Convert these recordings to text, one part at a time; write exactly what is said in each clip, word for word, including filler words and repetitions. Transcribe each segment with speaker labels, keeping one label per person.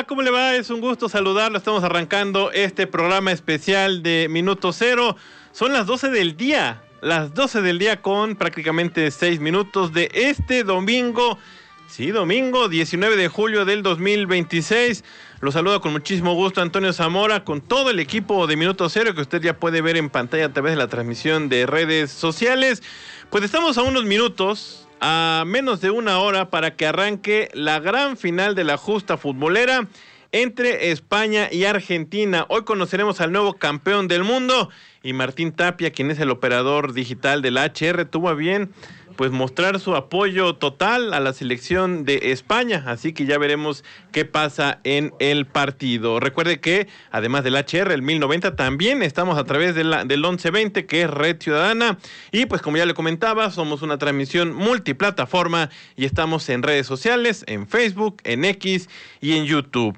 Speaker 1: Hola, ¿cómo le va? Es un gusto saludarlo. Estamos arrancando este programa especial de Minuto Cero. Son las doce del día, las doce del día con prácticamente seis minutos de este domingo. Sí, domingo diecinueve de julio del dos mil veintiséis. Lo saluda con muchísimo gusto Antonio Zamora, con todo el equipo de Minuto Cero que usted ya puede ver en pantalla a través de la transmisión de redes sociales. Pues estamos a unos minutos, a menos de una hora para que arranque la gran final de la justa futbolera entre España y Argentina. Hoy conoceremos al nuevo campeón del mundo y Martín Tapia, quien es el operador digital del H R, tuvo a bien pues mostrar su apoyo total a la selección de España, así que ya veremos qué pasa en el partido. Recuerde que además del H R, el mil noventa, también estamos a través de la, del once veinte, que es Red Ciudadana, y pues como ya le comentaba, somos una transmisión multiplataforma y estamos en redes sociales, en Facebook, en X y en YouTube.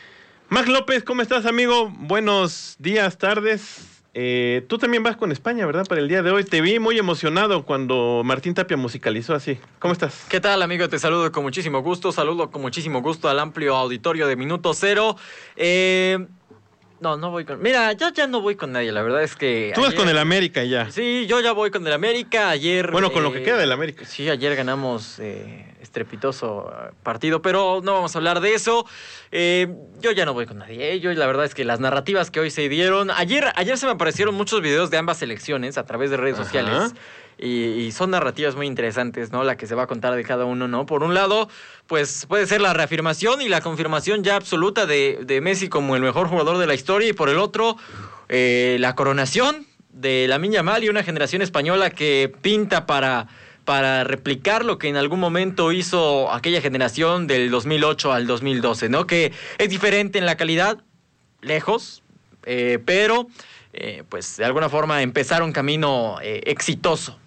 Speaker 1: Max López, ¿cómo estás, amigo? Buenos días, tardes. Eh, tú también vas con España, ¿verdad? Para el día de hoy. Te vi muy emocionado cuando Martín Tapia musicalizó así. ¿Cómo estás?
Speaker 2: ¿Qué tal, amigo? Te saludo con muchísimo gusto. Saludo con muchísimo gusto al amplio auditorio de Minuto Cero. Eh... No, no voy con... Mira, yo ya no voy con nadie, la verdad es que...
Speaker 1: Tú vas
Speaker 2: ayer...
Speaker 1: con el América ya.
Speaker 2: Sí, yo ya voy con el América. Ayer...
Speaker 1: Bueno, con
Speaker 2: eh...
Speaker 1: lo que queda del América.
Speaker 2: Sí, ayer ganamos eh, estrepitoso partido, pero no vamos a hablar de eso. Eh, yo ya no voy con nadie. Eh. Yo la verdad es que las narrativas que hoy se dieron... Ayer, ayer se me aparecieron muchos videos de ambas selecciones a través de redes Ajá. sociales. Y, y son narrativas muy interesantes, ¿no? La que se va a contar de cada uno, ¿no? Por un lado, pues puede ser la reafirmación y la confirmación ya absoluta de, de Messi como el mejor jugador de la historia. Y por el otro, eh, la coronación de Lamine Yamal y una generación española que pinta para, para replicar lo que en algún momento hizo aquella generación del dos mil ocho al dos mil doce, ¿no? Que es diferente en la calidad, lejos, eh, pero eh, pues de alguna forma empezaron camino eh, exitoso.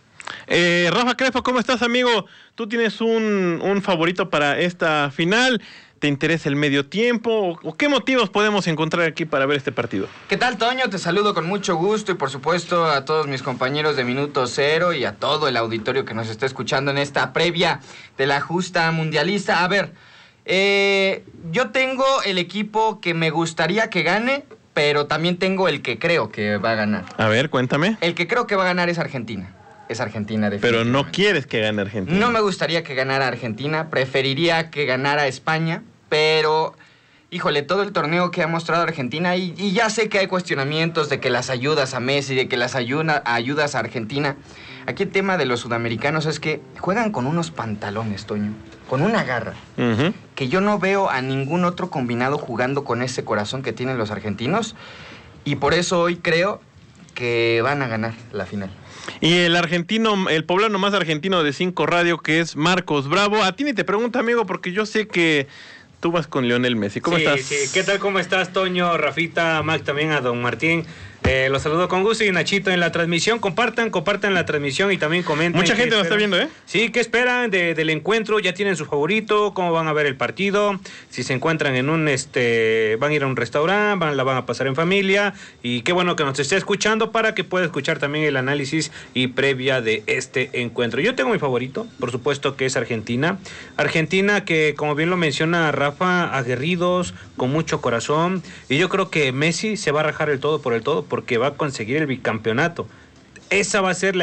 Speaker 1: Eh, Rafa Crespo, ¿cómo estás, amigo? ¿Tú tienes un, un favorito para esta final? ¿Te interesa el medio tiempo? ¿O qué motivos podemos encontrar aquí para ver este partido?
Speaker 3: ¿Qué tal, Toño? Te saludo con mucho gusto y por supuesto a todos mis compañeros de Minuto Cero y a todo el auditorio que nos está escuchando en esta previa de la justa mundialista. A ver, eh, yo tengo el equipo que me gustaría que gane, pero también tengo el que creo que va a ganar.
Speaker 1: A ver, cuéntame.
Speaker 3: El que creo que va a ganar es Argentina. Es Argentina, definitivamente.
Speaker 1: Pero no quieres que gane Argentina.
Speaker 3: No me gustaría que ganara Argentina, preferiría que ganara España, pero, híjole, todo el torneo que ha mostrado Argentina, y, y ya sé que hay cuestionamientos de que las ayudas a Messi, de que las ayuda, ayudas a Argentina. Aquí el tema de los sudamericanos es que juegan con unos pantalones, Toño, con una garra, uh-huh. que yo no veo a ningún otro combinado jugando con ese corazón que tienen los argentinos, y por eso hoy creo que van a ganar la final.
Speaker 1: Y el argentino, el poblano más argentino de Cinco Radio, que es Marcos Bravo. A ti ni te pregunto, amigo, porque yo sé que tú vas con Lionel Messi. ¿Cómo
Speaker 4: sí,
Speaker 1: estás?
Speaker 4: Sí, ¿qué tal? ¿Cómo estás, Toño, Rafita, Mac, también a don Martín? Eh, los saludo con gusto y Nachito en la transmisión. Compartan, compartan la transmisión y también comenten.
Speaker 1: Mucha gente nos está viendo, ¿eh?
Speaker 4: Sí, ¿qué esperan de, del encuentro? ¿Ya tienen su favorito? ¿Cómo van a ver el partido? Si se encuentran en un, este, van a ir a un restaurante, van, la van a pasar en familia. Y qué bueno que nos esté escuchando para que pueda escuchar también el análisis y previa de este encuentro. Yo tengo mi favorito, por supuesto que es Argentina. Argentina que, como bien lo menciona Rafa, aguerridos, con mucho corazón. Y yo creo que Messi se va a rajar el todo por el todo porque va a conseguir el bicampeonato. Esa va a ser la